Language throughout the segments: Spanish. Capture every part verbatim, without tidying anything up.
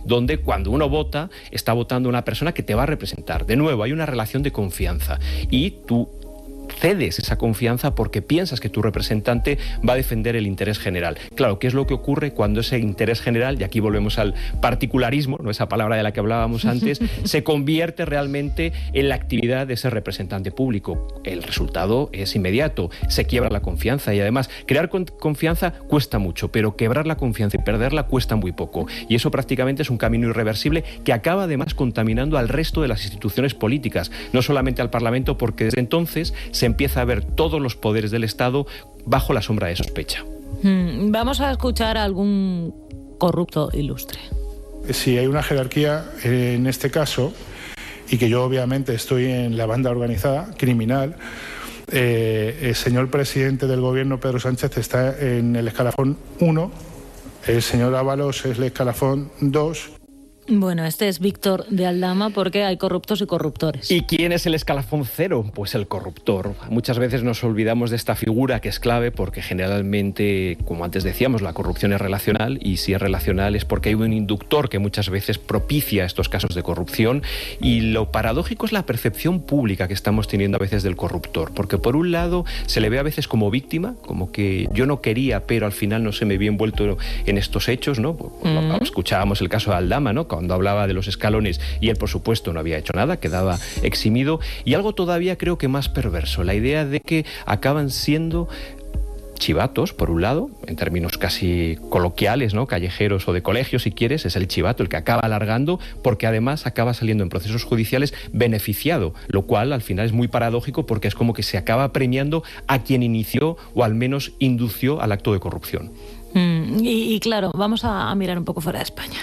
donde cuando uno vota, está votando una persona que te va a representar. De nuevo, hay una relación de confianza y tú cedes esa confianza porque piensas que tu representante va a defender el interés general. Claro, ¿qué es lo que ocurre cuando ese interés general, y aquí volvemos al particularismo, no esa palabra de la que hablábamos antes, se convierte realmente en la actividad de ese representante público? El resultado es inmediato, se quiebra la confianza y además crear con confianza cuesta mucho, pero quebrar la confianza y perderla cuesta muy poco. Y eso prácticamente es un camino irreversible que acaba además contaminando al resto de las instituciones políticas, no solamente al Parlamento, porque desde entonces se empieza a ver todos los poderes del Estado bajo la sombra de sospecha. Hmm, vamos a escuchar a algún corrupto ilustre. Si hay una jerarquía en este caso, y que yo obviamente estoy en la banda organizada, criminal, eh, el señor presidente del gobierno, Pedro Sánchez, está en el escalafón uno, el señor Ábalos es el escalafón dos. Bueno, este es Víctor de Aldama porque hay corruptos y corruptores. ¿Y quién es el escalafón cero? Pues el corruptor. Muchas veces nos olvidamos de esta figura que es clave porque generalmente, como antes decíamos, la corrupción es relacional y si es relacional es porque hay un inductor que muchas veces propicia estos casos de corrupción y lo paradójico es la percepción pública que estamos teniendo a veces del corruptor, porque por un lado se le ve a veces como víctima, como que yo no quería pero al final no se me vio envuelto en estos hechos, ¿no? Mm-hmm. Escuchábamos el caso de Aldama, ¿no? Cuando hablaba de los escalones y él, por supuesto, no había hecho nada, quedaba eximido. Y algo todavía creo que más perverso, la idea de que acaban siendo chivatos, por un lado, en términos casi coloquiales, ¿no? Callejeros o de colegio, si quieres, es el chivato el que acaba alargando porque además acaba saliendo en procesos judiciales beneficiado, lo cual al final es muy paradójico porque es como que se acaba premiando a quien inició o al menos indució al acto de corrupción. Mm, y, y claro, vamos a, a mirar un poco fuera de España.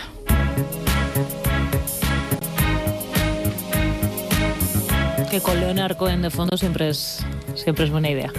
Que con Leonard Cohen de fondo siempre es, siempre es buena idea.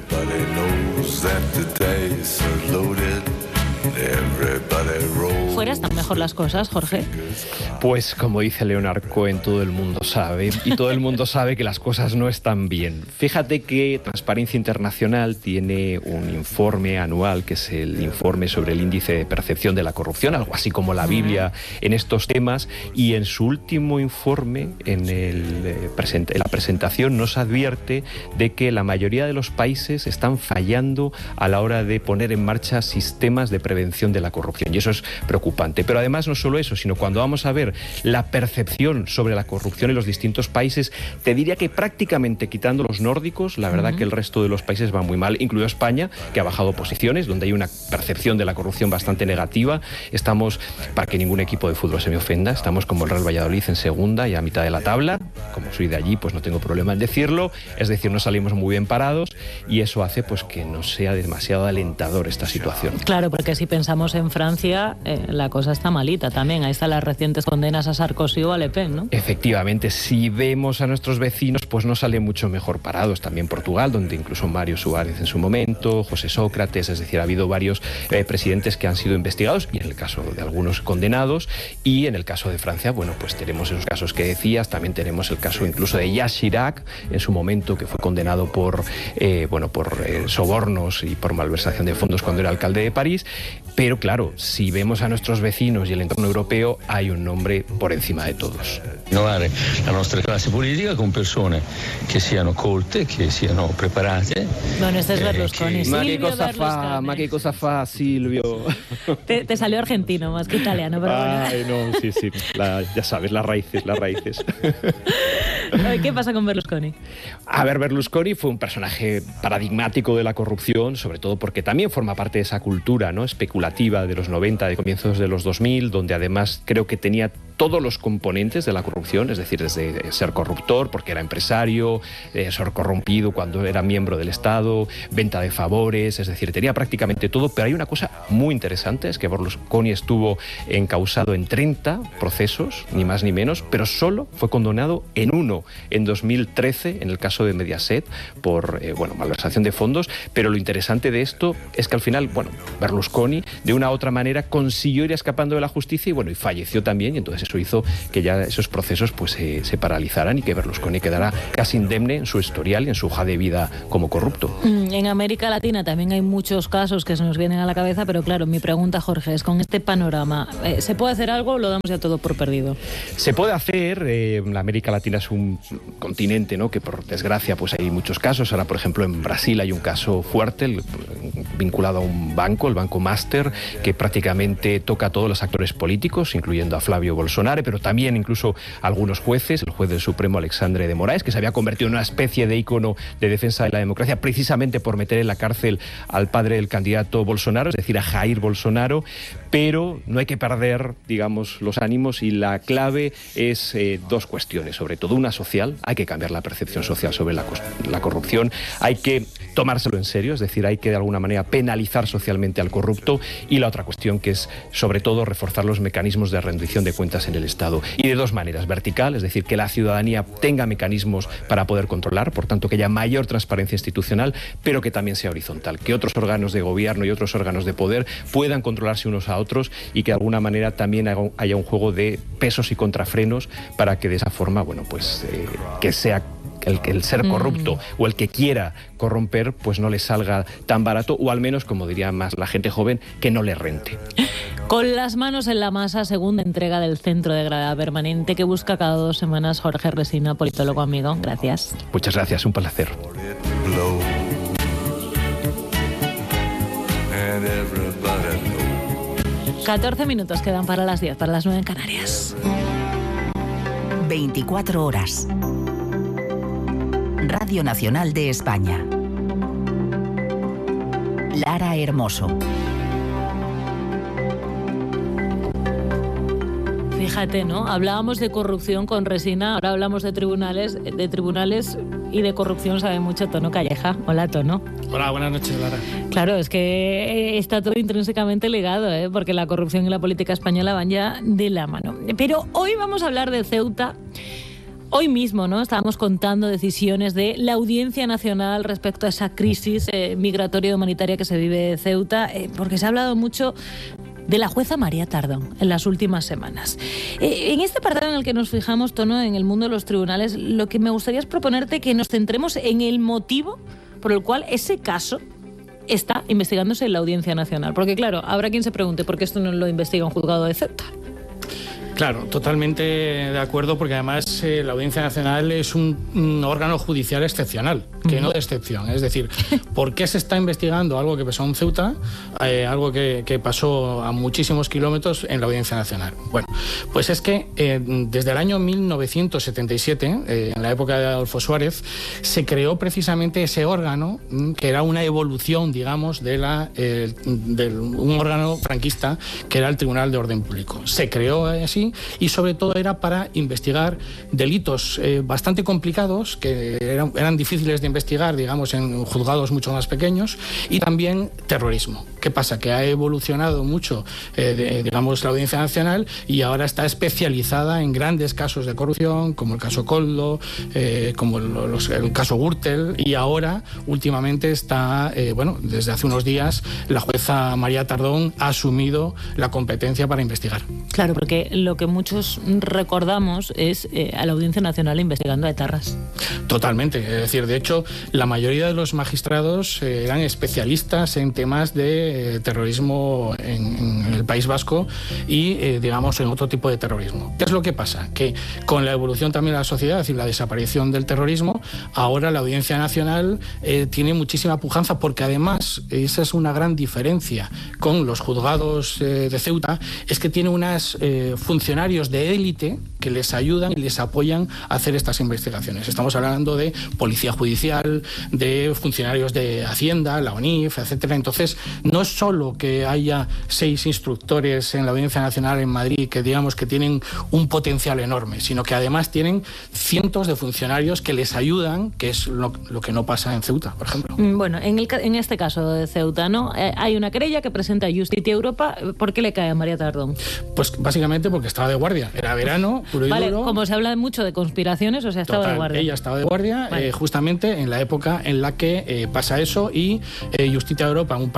¿Fuera están mejor las cosas, Jorge? Pues como dice Leonard Cohen, todo el mundo sabe, y todo el mundo sabe que las cosas no están bien. Fíjate que Transparencia Internacional tiene un informe anual, que es el informe sobre el índice de percepción de la corrupción, algo así como la Biblia en estos temas, y en su último informe, en, el, eh, present- en la presentación, nos advierte de que la mayoría de los países están fallando a la hora de poner en marcha sistemas de prevención de la corrupción, y eso es preocupante. Pero además no solo eso, sino cuando vamos a ver la percepción sobre la corrupción en los distintos países, te diría que prácticamente quitando los nórdicos, la verdad uh-huh. que el resto de los países va muy mal, incluido España, que ha bajado posiciones, donde hay una percepción de la corrupción bastante negativa. Estamos, para que ningún equipo de fútbol se me ofenda, estamos como el Real Valladolid en segunda y a mitad de la tabla. Como soy de allí, pues no tengo problema en decirlo, es decir, no salimos muy bien parados y eso hace pues que no sea demasiado alentador esta situación. Claro, porque si pensamos en Francia, eh, la cosa está malita también. Ahí están las recientes condenas a Sarkozy o a Le Pen, ¿no? Efectivamente, si vemos a nuestros vecinos, pues no salen mucho mejor parados. También Portugal, donde incluso Mário Soares en su momento, José Sócrates, es decir, ha habido varios eh, presidentes que han sido investigados y en el caso de algunos condenados. Y en el caso de Francia, bueno, pues tenemos esos casos que decías, también tenemos el caso incluso de Jacques Chirac, en su momento, que fue condenado por, eh, bueno, por eh, sobornos y por malversación de fondos cuando era alcalde de París. Pero claro, si vemos a nuestros vecinos y el entorno europeo, hay un nombre por encima de todos. Innovare la nostra classe politica con persone che siano colte, che siano preparate. Bueno, este es Berlusconi. Eh, ma che cosa fa, ma che cosa fa Silvio? Te, te salió argentino más que italiano, pero Ay, bueno. no, sí, sí, la, ya sabes, las raíces, las raíces. ¿Qué pasa con Berlusconi? A ver, Berlusconi fue un personaje paradigmático de la corrupción, sobre todo porque también forma parte de esa cultura, ¿no?, especulativa de los noventa, de comienzos de los dos mil, donde además creo que tenía todos los componentes de la corrupción, es decir, desde ser corruptor, porque era empresario, eh, ser corrompido cuando era miembro del Estado, venta de favores, es decir, tenía prácticamente todo, pero hay una cosa muy interesante, es que Berlusconi estuvo encausado en treinta procesos, ni más ni menos, pero solo fue condenado en uno, en dos mil trece, en el caso de Mediaset, por, eh, bueno, malversación de fondos, pero lo interesante de esto es que al final, bueno, Berlusconi, de una u otra manera, consiguió ir escapando de la justicia y, bueno, y falleció también, y entonces eso hizo que ya esos procesos pues se, se paralizaran y que Berlusconi quedara casi indemne en su historial y en su hoja de vida como corrupto. En América Latina también hay muchos casos que se nos vienen a la cabeza, pero claro, mi pregunta, Jorge, es con este panorama, eh, ¿se puede hacer algo o lo damos ya todo por perdido? Se puede hacer, eh, la América Latina es un continente, ¿no?, que por desgracia pues hay muchos casos. Ahora, por ejemplo, en Brasil hay un caso fuerte el, vinculado a un banco, el Banco Master, que prácticamente toca a todos los actores políticos, incluyendo a Flavio Bolsonaro, pero también incluso a algunos jueces, el juez del Supremo Alexandre de Moraes, que se había convertido en una especie de ícono de defensa de la democracia, precisamente por meter en la cárcel al padre del candidato Bolsonaro, es decir, a Jair Bolsonaro. Pero no hay que perder, digamos, los ánimos, y la clave es eh, dos cuestiones, sobre todo una social. Hay que cambiar la percepción social sobre la, la corrupción, hay que tomárselo en serio, es decir, hay que de alguna manera penalizar socialmente al corrupto, y la otra cuestión que es sobre todo reforzar los mecanismos de rendición de cuentas en el Estado, y de dos maneras: vertical, es decir, que la ciudadanía tenga mecanismos para poder controlar, por tanto que haya mayor transparencia institucional, pero que también sea horizontal, que otros órganos de gobierno y otros órganos de poder puedan controlarse unos a otros, y que de alguna manera también haya un juego de pesos y contrafrenos para que de esa forma, bueno, pues eh, que sea El, el ser corrupto mm. o el que quiera corromper, pues no le salga tan barato, o al menos, como diría más la gente joven, que no le rente. Con las manos en la masa, segunda entrega del Centro de Gravedad Permanente que busca cada dos semanas Jorge Resina, politólogo amigo. Gracias. Muchas gracias, un placer. catorce minutos quedan para las diez, para las nueve en Canarias. veinticuatro horas. Radio Nacional de España. Lara Hermoso. Fíjate, ¿no? Hablábamos de corrupción con Resina, ahora hablamos de tribunales, de tribunales y de corrupción sabe mucho Tono Calleja. Hola, Tono. Hola, buenas noches, Lara. Claro, es que está todo intrínsecamente ligado, ¿eh? Porque la corrupción y la política española van ya de la mano. Pero hoy vamos a hablar de Ceuta. Hoy mismo, ¿no?, estábamos contando decisiones de la Audiencia Nacional respecto a esa crisis eh, migratoria y humanitaria que se vive en Ceuta, eh, porque se ha hablado mucho de la jueza María Tardón en las últimas semanas. Eh, en este apartado en el que nos fijamos, Tono, en el mundo de los tribunales, lo que me gustaría es proponerte que nos centremos en el motivo por el cual ese caso está investigándose en la Audiencia Nacional. Porque claro, habrá quien se pregunte por qué esto no lo investiga un juzgado de Ceuta. Claro, totalmente de acuerdo, porque además eh, la Audiencia Nacional es un, un órgano judicial excepcional, que no de excepción. Es decir, ¿por qué se está investigando algo que pasó en Ceuta, eh, algo que, que pasó a muchísimos kilómetros en la Audiencia Nacional? Bueno, pues es que eh, desde el año mil novecientos setenta y siete, eh, en la época de Adolfo Suárez, se creó precisamente ese órgano, que era una evolución, digamos, de, la, eh, de un órgano franquista, que era el Tribunal de Orden Público. Se creó así, y sobre todo era para investigar delitos eh, bastante complicados, que eran, eran difíciles de investigar, digamos, en juzgados mucho más pequeños, y también terrorismo. ¿Qué pasa? Que ha evolucionado mucho, eh, de, digamos, la Audiencia Nacional, y ahora está especializada en grandes casos de corrupción, como el caso Koldo, eh, como el, los, el caso Gürtel, y ahora, últimamente, está, eh, bueno, desde hace unos días, la jueza María Tardón ha asumido la competencia para investigar. Claro, porque lo que muchos recordamos es eh, a la Audiencia Nacional investigando a etarras. Totalmente. Es decir, de hecho, la mayoría de los magistrados eh, eran especialistas en temas de eh, terrorismo en, en el País Vasco y, eh, digamos, en otro tipo de terrorismo. ¿Qué es lo que pasa? Que con la evolución también de la sociedad y la desaparición del terrorismo, ahora la Audiencia Nacional eh, tiene muchísima pujanza, porque además, esa es una gran diferencia con los juzgados eh, de Ceuta, es que tiene unas eh, funcionarios de élite que les ayudan y les apoyan a hacer estas investigaciones. Estamos hablando de policía judicial, de funcionarios de Hacienda, la ONIF, etcétera. Entonces, no es solo que haya seis instructores en la Audiencia Nacional en Madrid que, digamos, que tienen un potencial enorme, sino que además tienen cientos de funcionarios que les ayudan, que es lo, lo que no pasa en Ceuta, por ejemplo. Bueno, en, el, en este caso de Ceuta, ¿no? Eh, hay una querella que presenta Justicia Europa. ¿Por qué le cae a María Tardón? Pues básicamente porque estaba de guardia. Era verano, puro y vale, duro. Como se habla mucho de conspiraciones, o sea, estaba Total, de guardia. Ella estaba de guardia, vale. eh, justamente en la época en la que eh, pasa eso, y eh, Justicia Europa, un partido extra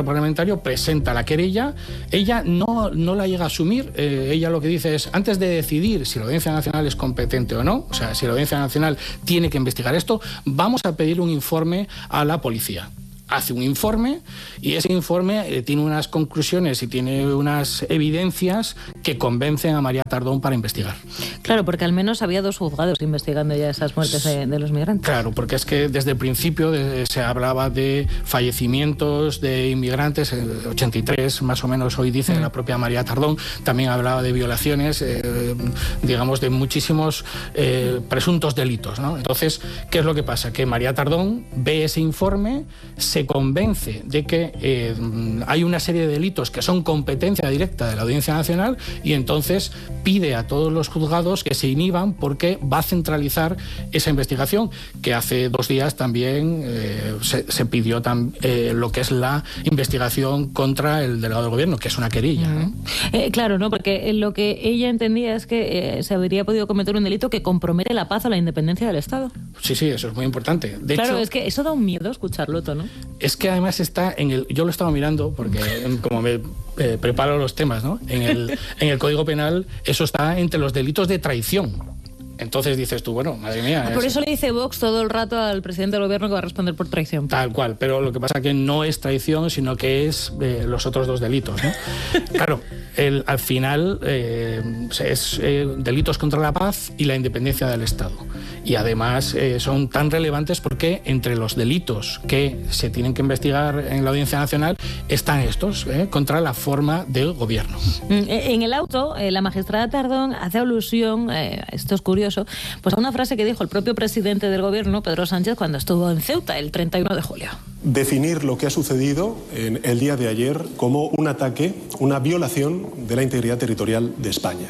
parlamentario, presenta la querella, ella no, no la llega a asumir, eh, ella lo que dice es, antes de decidir si la Audiencia Nacional es competente o no, o sea, si la Audiencia Nacional tiene que investigar esto, vamos a pedir un informe a la policía. Hace un informe y ese informe eh, tiene unas conclusiones y tiene unas evidencias que convencen a María Tardón para investigar. Claro, porque al menos había dos juzgados investigando ya esas muertes de, de los migrantes. Claro, porque es que desde el principio de, se hablaba de fallecimientos de inmigrantes, eh, ochenta y tres más o menos hoy dice mm. la propia María Tardón, también hablaba de violaciones, eh, digamos de muchísimos eh, presuntos delitos, ¿no? Entonces, ¿qué es lo que pasa? Que María Tardón ve ese informe, se convence de que eh, hay una serie de delitos que son competencia directa de la Audiencia Nacional y entonces pide a todos los juzgados que se inhiban porque va a centralizar esa investigación, que hace dos días también eh, se, se pidió tam, eh, lo que es la investigación contra el delegado del gobierno, que es una querella, ¿no? Eh, claro, ¿no? Porque lo que ella entendía es que eh, se habría podido cometer un delito que compromete la paz o la independencia del Estado. Sí, sí, eso es muy importante. De claro, hecho, es que eso da un miedo escucharlo, ¿no? Es que además está en el... Yo lo estaba mirando porque como me eh, preparo los temas, ¿no? En el, en el Código Penal eso está entre los delitos de traición. Entonces dices tú, bueno, madre mía... Ah, por eso le dice Vox todo el rato al presidente del gobierno que va a responder por traición. Tal cual, pero lo que pasa es que no es traición, sino que es eh, los otros dos delitos, ¿no? Claro, el, al final eh, es eh, delitos contra la paz y la independencia del Estado. Y además eh, son tan relevantes porque entre los delitos que se tienen que investigar en la Audiencia Nacional están estos, eh, contra la forma del gobierno. En el auto, eh, la magistrada Tardón hace alusión, eh, esto es curioso, pues a una frase que dijo el propio presidente del gobierno, Pedro Sánchez, cuando estuvo en Ceuta el treinta y uno de julio. Definir lo que ha sucedido en el día de ayer como un ataque, una violación de la integridad territorial de España.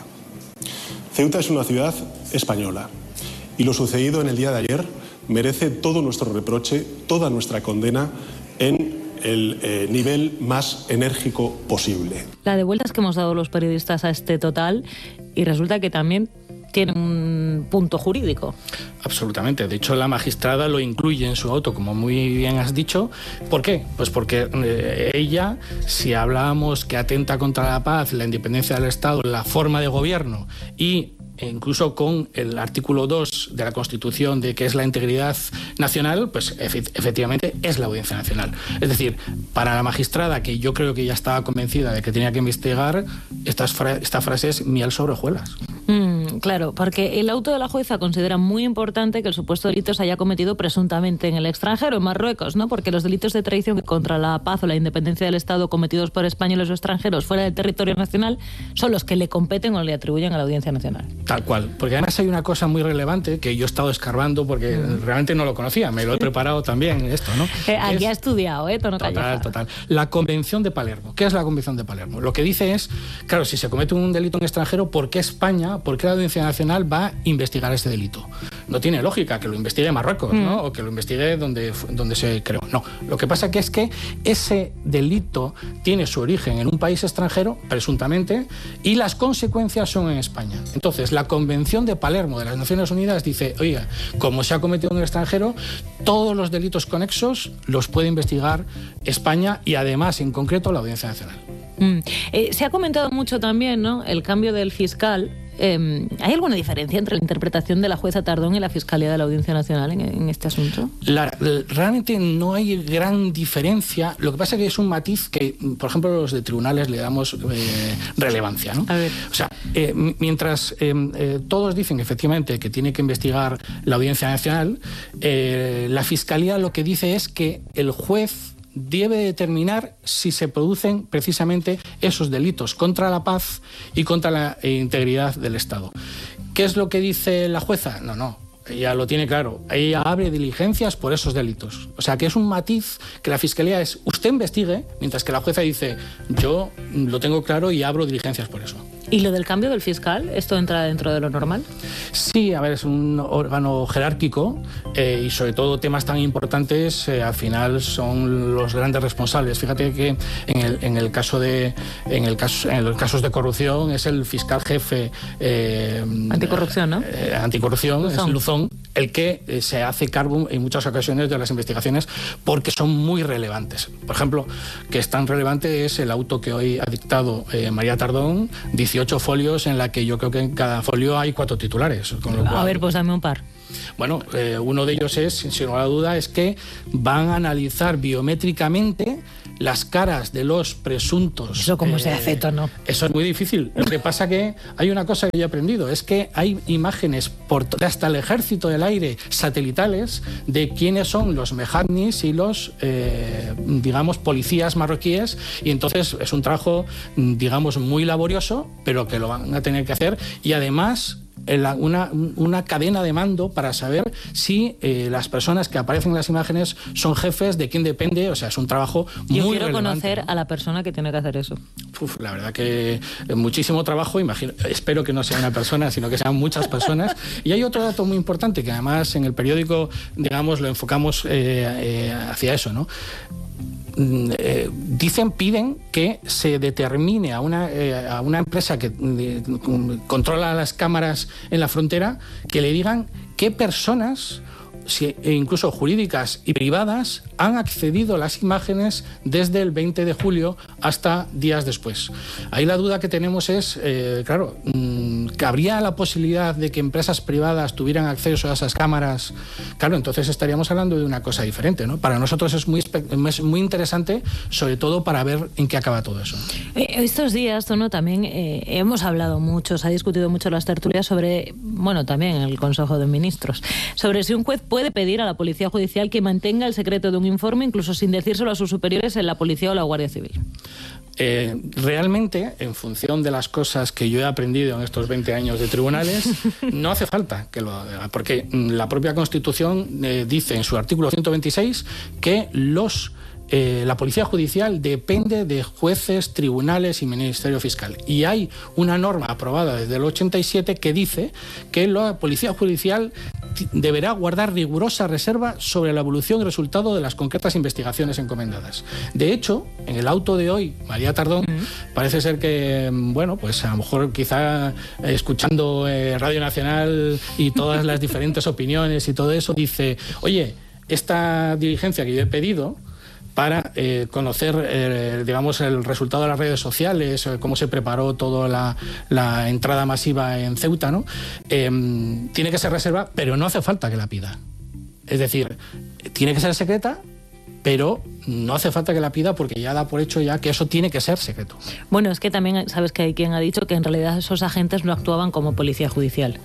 Ceuta es una ciudad española y lo sucedido en el día de ayer merece todo nuestro reproche, toda nuestra condena en el eh, nivel más enérgico posible. La de vueltas que hemos dado los periodistas a este total y resulta que también tiene un punto jurídico. Absolutamente. De hecho, la magistrada lo incluye en su auto, como muy bien has dicho. ¿Por qué? Pues porque eh, ella, si hablábamos que atenta contra la paz, la independencia del Estado, la forma de gobierno y e incluso con el artículo dos de la Constitución de que es la integridad nacional, pues efectivamente es la Audiencia Nacional. Es decir, para la magistrada, que yo creo que ya estaba convencida de que tenía que investigar, estas fra esta frase es miel sobre hojuelas. Mm, claro, porque el auto de la jueza considera muy importante que el supuesto delito se haya cometido presuntamente en el extranjero, en Marruecos, ¿no? Porque los delitos de traición contra la paz o la independencia del Estado cometidos por españoles o extranjeros fuera del territorio nacional son los que le competen o le atribuyen a la Audiencia Nacional. Tal cual, porque además hay una cosa muy relevante que yo he estado escarbando porque mm. realmente no lo conocía, me lo he preparado también esto, ¿no? Eh, aquí ha estudiado, ¿eh? Tono total, Calleja. total. La Convención de Palermo. ¿Qué es la Convención de Palermo? Lo que dice es, claro, si se comete un delito en extranjero, ¿por qué España, por qué la Audiencia Nacional va a investigar ese delito? No tiene lógica que lo investigue Marruecos, mm. ¿no? O que lo investigue donde, donde se creó. No, lo que pasa que es que ese delito tiene su origen en un país extranjero, presuntamente, y las consecuencias son en España. Entonces, la Convención de Palermo de las Naciones Unidas dice, oiga, como se ha cometido en el extranjero, todos los delitos conexos los puede investigar España y además, en concreto, la Audiencia Nacional. Mm. Eh, se ha comentado mucho también, ¿no?, el cambio del fiscal. Eh, ¿Hay alguna diferencia entre la interpretación de la jueza Tardón y la Fiscalía de la Audiencia Nacional en, en este asunto? La, realmente no hay gran diferencia. Lo que pasa es que es un matiz que, por ejemplo, los de tribunales le damos eh, relevancia, ¿no? A ver. O sea, eh, mientras eh, eh, todos dicen efectivamente que tiene que investigar la Audiencia Nacional, eh, la Fiscalía lo que dice es que el juez debe determinar si se producen precisamente esos delitos contra la paz y contra la integridad del Estado. ¿Qué es lo que dice la jueza? No, no. Ella lo tiene claro. Ella abre diligencias por esos delitos. O sea, que es un matiz que la Fiscalía es usted investigue, mientras que la jueza dice yo lo tengo claro y abro diligencias por eso. ¿Y lo del cambio del fiscal? ¿Esto entra dentro de lo normal? Sí, a ver, es un órgano jerárquico eh, y sobre todo temas tan importantes eh, al final son los grandes responsables. Fíjate que en el, en el caso de en el caso en los casos de corrupción es el fiscal jefe eh, anticorrupción, ¿no? Eh, anticorrupción Luzón. Es Luzón, el que eh, se hace cargo en muchas ocasiones de las investigaciones porque son muy relevantes. Por ejemplo, que es tan relevante es el auto que hoy ha dictado eh, María Tardón, dieciocho folios en la que yo creo que en cada folio hay cuatro titulares. Con lo cual, a ver, pues dame un par. Bueno, eh, uno de ellos es, sin lugar a duda, es que van a analizar biométricamente las caras de los presuntos... Eso cómo eh, se hace, ¿no? Eso es muy difícil. Lo que pasa que hay una cosa que yo he aprendido, es que hay imágenes por hasta el ejército del aire satelitales de quiénes son los mejadnis y los, eh, digamos, policías marroquíes, y entonces es un trabajo, digamos, muy laborioso, pero que lo van a tener que hacer, y además... Una, una cadena de mando para saber si eh, las personas que aparecen en las imágenes son jefes, de quién depende. O sea, es un trabajo muy Yo quiero relevante. conocer a la persona que tiene que hacer eso. Uf, la verdad que muchísimo trabajo, imagino, espero que no sea una persona, sino que sean muchas personas. Y hay otro dato muy importante que además en el periódico, digamos, lo enfocamos eh, eh, hacia eso, ¿no? Eh, dicen, piden que se determine a una, eh, a una empresa que eh, controla las cámaras en la frontera, que le digan qué personas, si, e incluso jurídicas y privadas, han accedido a las imágenes desde el veinte de julio hasta días después. Ahí la duda que tenemos es, eh, claro, mmm, ¿cabría la posibilidad de que empresas privadas tuvieran acceso a esas cámaras? Claro, entonces estaríamos hablando de una cosa diferente, ¿no? Para nosotros es muy, es muy interesante, sobre todo para ver en qué acaba todo eso. Eh, estos días, Tono, también eh, hemos hablado mucho, se ha discutido mucho en las tertulias sobre, bueno, también en el Consejo de Ministros, sobre si un juez puede pedir a la Policía Judicial que mantenga el secreto de un informe, incluso sin decírselo a sus superiores en la Policía o la Guardia Civil. Eh, realmente, en función de las cosas que yo he aprendido en estos veinte años de tribunales, no hace falta que lo haga, porque la propia Constitución eh, dice en su artículo ciento veintiséis que los Eh, la Policía Judicial depende de jueces, tribunales y Ministerio Fiscal. Y hay una norma aprobada desde el ochenta y siete que dice que la Policía Judicial deberá guardar rigurosa reserva sobre la evolución y resultado de las concretas investigaciones encomendadas. De hecho, en el auto de hoy, María Tardón, uh-huh. parece ser que, bueno, pues a lo mejor quizá eh, escuchando eh, Radio Nacional y todas las diferentes opiniones y todo eso, dice, oye, esta diligencia que yo he pedido para eh, conocer, eh, digamos, el resultado de las redes sociales, eh, cómo se preparó toda la, la entrada masiva en Ceuta, ¿no? Eh, tiene que ser reserva, pero no hace falta que la pida. Es decir, tiene que ser secreta, pero no hace falta que la pida porque ya da por hecho ya que eso tiene que ser secreto. Bueno, es que también sabes que hay quien ha dicho que en realidad esos agentes no actuaban como policía judicial.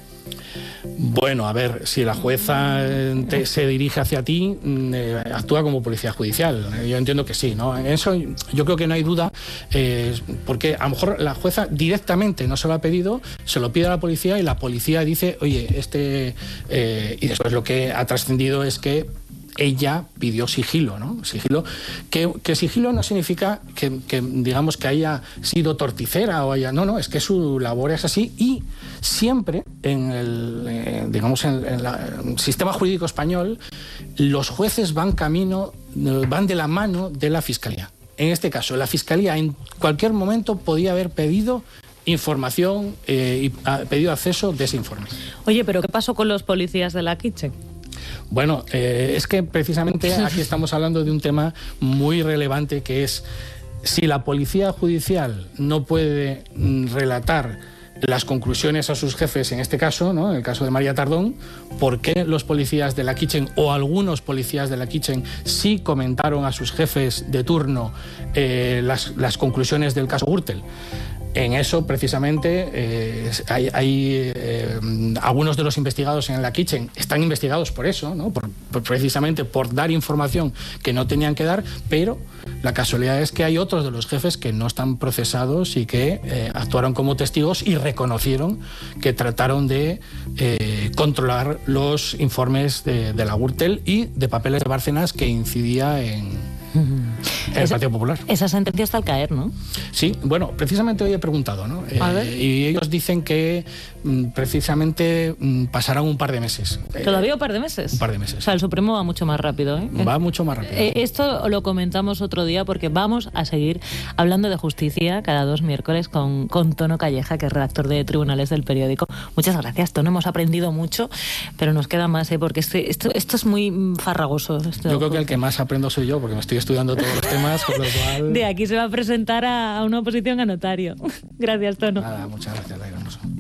Bueno, a ver, si la jueza te, se dirige hacia ti, eh, actúa como policía judicial. Yo entiendo que sí, ¿no? En eso yo creo que no hay duda, eh, porque a lo mejor la jueza directamente no se lo ha pedido, se lo pide a la policía y la policía dice, oye, este... Eh, y después lo que ha trascendido es que ella pidió sigilo, ¿no? Sigilo, que, que sigilo no significa que, que, digamos, que haya sido torticera o haya... No, no, es que su labor es así y siempre en el, eh, digamos, en, en la, el sistema jurídico español los jueces van camino, van de la mano de la Fiscalía. En este caso, la Fiscalía en cualquier momento podía haber pedido información eh, y ha pedido acceso de ese informe. Oye, ¿pero qué pasó con los policías de la Kitchen? Bueno, eh, es que precisamente aquí estamos hablando de un tema muy relevante, que es si la Policía Judicial no puede mm, relatar las conclusiones a sus jefes, en este caso, ¿no? En el caso de María Tardón, ¿por qué los policías de la Kitchen o algunos policías de la Kitchen sí comentaron a sus jefes de turno eh, las, las conclusiones del caso Gürtel? En eso, precisamente, eh, hay, hay eh, algunos de los investigados en la Kitchen están investigados por eso, ¿no? Por, por, precisamente por dar información que no tenían que dar, pero la casualidad es que hay otros de los jefes que no están procesados y que eh, actuaron como testigos y reconocieron que trataron de eh, controlar los informes de, de la Gürtel y de Papeles de Bárcenas, que incidía en... El esa, Partido Popular. Esa sentencia está al caer, ¿no? Sí, bueno, precisamente hoy he preguntado, ¿no? Eh, y ellos dicen que mm, precisamente mm, pasarán un par de meses. ¿Todavía un par de meses? Un par de meses. O sea, el Supremo va mucho más rápido, ¿eh? Va mucho más rápido. Eh, esto lo comentamos otro día porque vamos a seguir hablando de justicia cada dos miércoles con, con Tono Calleja, que es redactor de Tribunales del Periódico. Muchas gracias, Tono. Hemos aprendido mucho, pero nos queda más, ¿eh? Porque este, esto, esto es muy farragoso. Yo creo que el que más aprendo soy yo, porque me estoy estudiando todos los temas, con lo cual... De aquí se va a presentar a, a una oposición a notario. Gracias, Tono. Nada, muchas gracias, Laira Hermoso.